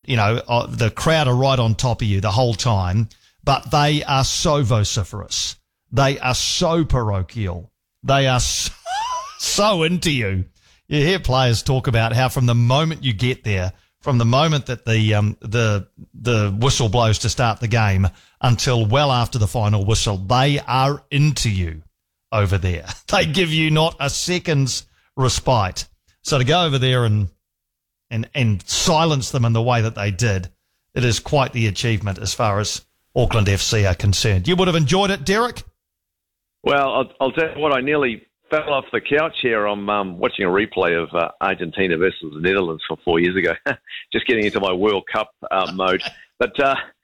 the crowd are right on top of you the whole time, but they are so vociferous. They are so parochial. They are so into you. You hear players talk about how from the moment you get there, from the moment that the whistle blows to start the game until well after the final whistle, they are into you over there. They give you not a second's respite. So to go over there and silence them in the way that they did, it is quite the achievement as far as Auckland FC are concerned. You would have enjoyed it, Derek? Well, I'll tell you what, I nearly fell off the couch here. I'm watching a replay of Argentina versus the Netherlands from 4 years ago, just getting into my World Cup mode. But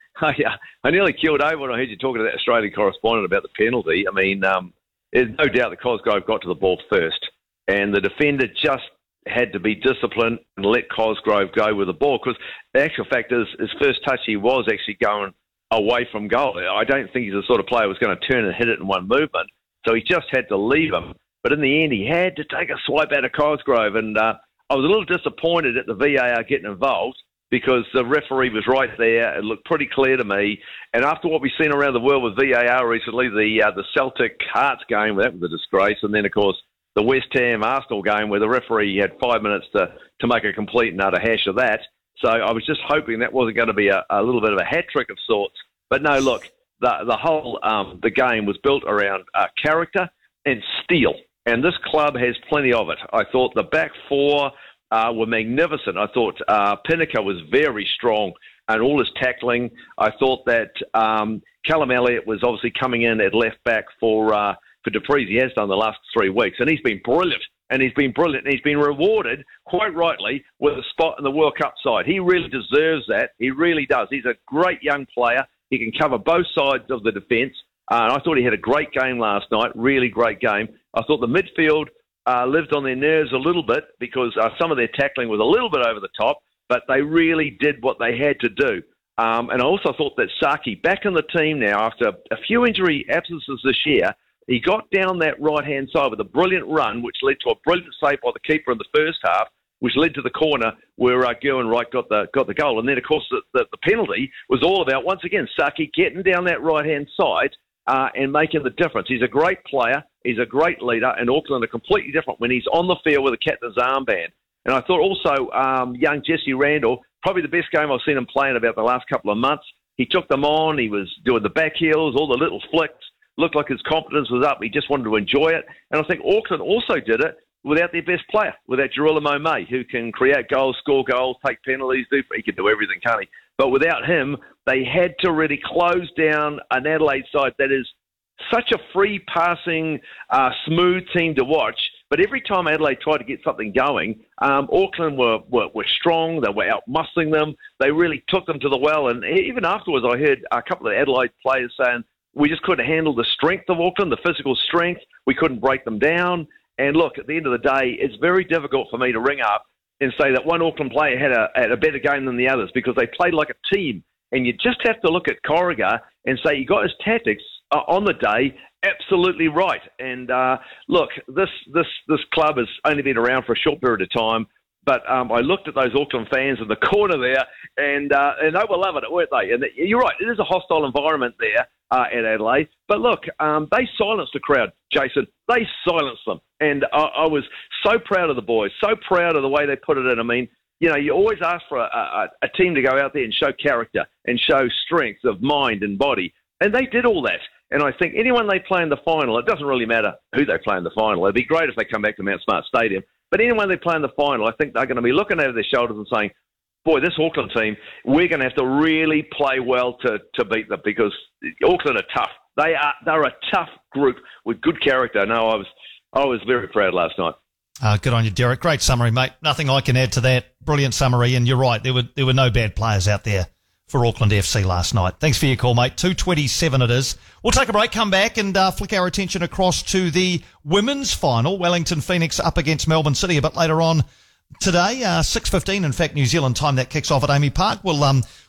I nearly killed over when I heard you talking to that Australian correspondent about the penalty. I mean, there's no doubt that Cosgrove got to the ball first, and the defender just had to be disciplined and let Cosgrove go with the ball, because the actual fact is his first touch, he was actually going away from goal. I don't think he's the sort of player who was going to turn and hit it in one movement, so he just had to leave him. But in the end, he had to take a swipe out of Cosgrove, and I was a little disappointed at the VAR getting involved, because the referee was right there. It looked pretty clear to me. And after what we've seen around the world with VAR recently, the Celtic Hearts game, that was a disgrace. And then, of course, the West Ham Arsenal game where the referee had 5 minutes to make a complete and utter hash of that. So I was just hoping that wasn't going to be a little bit of a hat trick of sorts. But no, look, the whole the game was built around character and steel. And this club has plenty of it. I thought the back four were magnificent. I thought Pinnaker was very strong and all his tackling. I thought that Callum Elliott was obviously coming in at left back for Dupreez. He has done the last 3 weeks, and he's been brilliant. And he's been rewarded, quite rightly, with a spot in the World Cup side. He really deserves that. He really does. He's a great young player. He can cover both sides of the defence. And I thought he had a great game last night, really great game. I thought the midfield lived on their nerves a little bit, because some of their tackling was a little bit over the top, but they really did what they had to do. And I also thought that Saki, back in the team now after a few injury absences this year, he got down that right-hand side with a brilliant run, which led to a brilliant save by the keeper in the first half, which led to the corner where Gerwin Wright got the goal. And then, of course, the penalty was all about, once again, Saki getting down that right-hand side and making the difference. He's a great player. He's a great leader. And Auckland are completely different when he's on the field with a captain's armband. And I thought also young Jesse Randall, probably the best game I've seen him play in about the last couple of months. He took them on. He was doing the back heels, all the little flicks. Looked like his confidence was up. He just wanted to enjoy it. And I think Auckland also did it without their best player, without Girolamo May, who can create goals, score goals, take penalties. He can do everything, can't he? But without him, they had to really close down an Adelaide side that is such a free passing, smooth team to watch. But every time Adelaide tried to get something going, Auckland were strong. They were out-muscling them. They really took them to the well. And even afterwards, I heard a couple of Adelaide players saying, we just couldn't handle the strength of Auckland, the physical strength. We couldn't break them down. And look, at the end of the day, it's very difficult for me to ring up and say that one Auckland player had a better game than the others, because they played like a team. And you just have to look at Corrigan and say he got his tactics on the day absolutely right. And look, this club has only been around for a short period of time. But I looked at those Auckland fans in the corner there, and they were loving it, weren't they? And you're right, it is a hostile environment there at Adelaide. But look, they silenced the crowd, Jason. They silenced them. And I was so proud of the boys, so proud of the way they put it in. I mean, you know, you always ask for a team to go out there and show character and show strength of mind and body. And they did all that. And I think anyone they play in the final, it doesn't really matter who they play in the final. It'd be great if they come back to Mount Smart Stadium. But anyone they play in the final, I think they're going to be looking over their shoulders and saying, boy, this Auckland team, we're going to have to really play well to beat them, because Auckland are tough. They're a tough group with good character. No, I was very proud last night. Good on you, Derek. Great summary, mate. Nothing I can add to that. Brilliant summary. And you're right, there were no bad players out there for Auckland FC last night. Thanks for your call, mate. 2:27 it is. We'll take a break, come back and flick our attention across to the women's final. Wellington Phoenix up against Melbourne City a bit later on today. 6:15, in fact, New Zealand time. That kicks off at Amy Park. We'll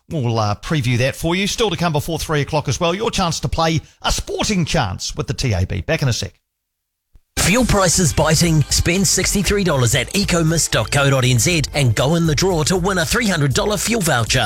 preview that for you. Still to come before 3 o'clock as well. Your chance to play a sporting chance with the TAB. Back in a sec. Fuel prices biting? Spend $63 at ecomist.co.nz and go in the draw to win a $300 fuel voucher.